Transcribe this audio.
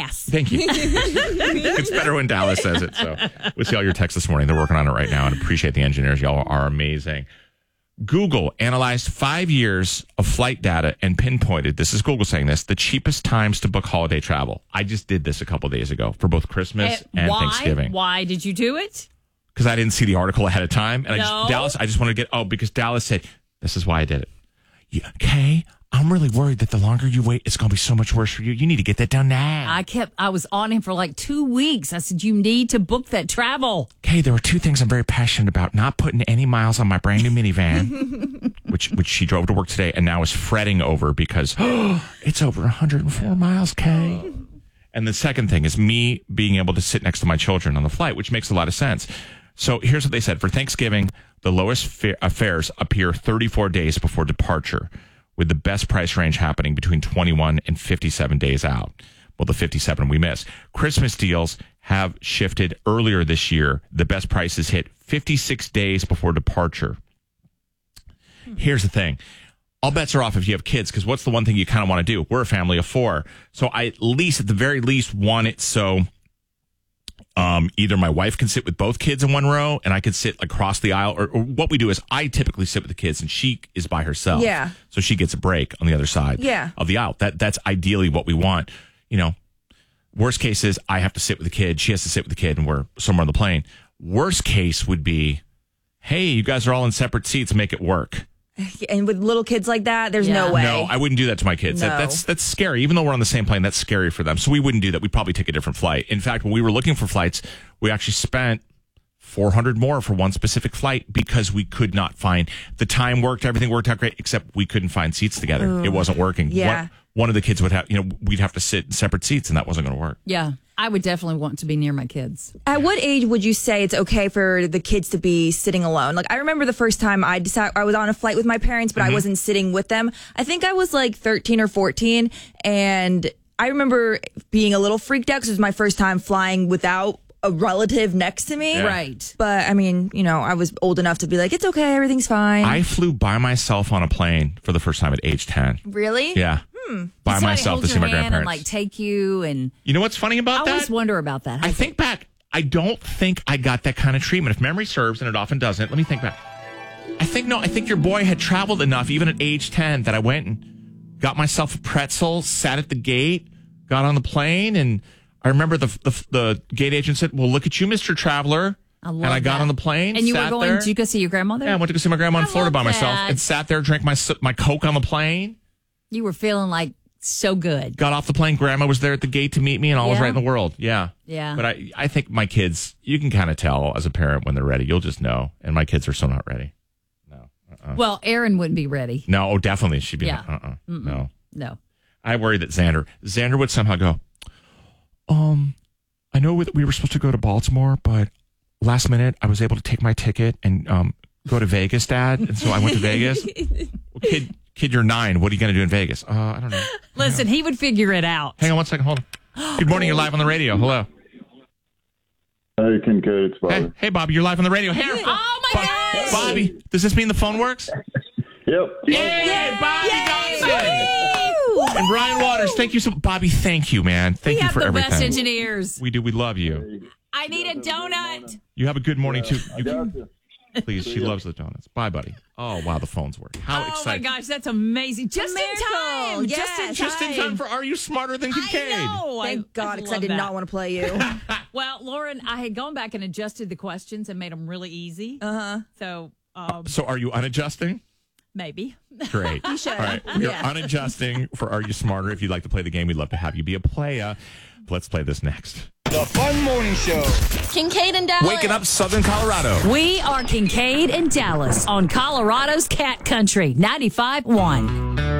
ass. Thank you. It's better when Dallas says it. So we'll see all your texts this morning. They're working on it right now, and appreciate the engineers. Y'all are amazing. Google analyzed 5 years of flight data and pinpointed, this is Google saying this, the cheapest times to book holiday travel. I just did this a couple days ago for both Christmas and Thanksgiving. Why did you do it? Because I didn't see the article ahead of time. And I just wanted to get, because Dallas said, this is why I did it. Yeah, Kay, I'm really worried that the longer you wait, it's going to be so much worse for you. You need to get that done now. I was on him for like 2 weeks. I said, you need to book that travel. Kay, there were 2 things I'm very passionate about. Not putting any miles on my brand new minivan, which she drove to work today and now is fretting over because it's over 104 miles, Kay. And the second thing is me being able to sit next to my children on the flight, which makes a lot of sense. So here's what they said. For Thanksgiving, the lowest fares appear 34 days before departure, with the best price range happening between 21 and 57 days out. Well, the 57 we missed. Christmas deals have shifted earlier this year. The best prices hit 56 days before departure. Here's the thing. All bets are off if you have kids, because what's the one thing you kind of want to do? We're a family of 4. So I at the very least, want it so either my wife can sit with both kids in one row and I could sit across the aisle, or what we do is I typically sit with the kids and she is by herself. Yeah. So she gets a break on the other side of the aisle. That's ideally what we want. You know, worst case is I have to sit with the kid. She has to sit with the kid and we're somewhere on the plane. Worst case would be, hey, you guys are all in separate seats. Make it work. And with little kids like that, there's no way. No, I wouldn't do that to my kids. No. That's scary. Even though we're on the same plane, that's scary for them. So we wouldn't do that. We'd probably take a different flight. In fact, when we were looking for flights, we actually spent $400 more for one specific flight because we could not find the time worked. Everything worked out great, except we couldn't find seats together. It wasn't working. Yeah. One of the kids would have, we'd have to sit in separate seats, and that wasn't going to work. Yeah. I would definitely want to be near my kids. At what age would you say it's okay for the kids to be sitting alone? Like, I remember the first time I was on a flight with my parents, but I wasn't sitting with them. I think I was like 13 or 14, and I remember being a little freaked out because it was my first time flying without a relative next to me. Yeah. Right. But, I mean, I was old enough to be like, it's okay, everything's fine. I flew by myself on a plane for the first time at age 10. Really? Yeah. By myself to see my grandparents. And like take you and you know what's funny about that? I always wonder about that. I think back, I don't think I got that kind of treatment. If memory serves, and it often doesn't, let me think back. I think your boy had traveled enough, even at age 10, that I went and got myself a pretzel, sat at the gate, got on the plane, and I remember the gate agent said, well, look at you, Mr. Traveler. I got on the plane. And you were going, there. Did you go see your grandmother? Yeah, I went to go see my grandma in Florida by myself that. and sat there, drank my Coke on the plane. You were feeling like so good. Got off the plane. Grandma was there at the gate to meet me, and all was right in the world. Yeah. Yeah. But I think my kids, you can kind of tell as a parent when they're ready. You'll just know. And my kids are so not ready. No. Well, Erin wouldn't be ready. No, definitely. She'd be No. I worry that Xander would somehow go, I know we were supposed to go to Baltimore, but last minute I was able to take my ticket and go to Vegas, Dad. And so I went to Vegas. Well, Kid, you're 9. What are you going to do in Vegas? I don't know. Listen, he would figure it out. Hang on one second. Hold on. Good morning. You're live on the radio. Hello. Hey, Kincaid. It's Bobby. Hey, Bobby. You're live on the radio. Here. Oh, my gosh. Bobby, does this mean the phone works? Yep. Yay, Bobby Johnson. And Brian Waters. Thank you Bobby, thank you, man. Thank you for everything. We have the best engineers. We do. We love you. I need a donut. You have a good morning, too. I got you. Please, she loves the donuts. Bye, buddy. Oh, wow, the phone's working. How exciting. Oh, my gosh, that's amazing. Just in time. Yes. Just in time for Are You Smarter Than Kincaid? I know. Thank God, because I did not want to play you. Well, Lauren, I had gone back and adjusted the questions and made them really easy. So, So are you unadjusting? maybe. Great. You should. All right. We are unadjusting for Are You Smarter? If you'd like to play the game, we'd love to have you be a player. Let's play this next. The Fun Morning Show. Kincaid and Dallas. Waking up Southern Colorado. We are Kincaid and Dallas on Colorado's Cat Country 95.1.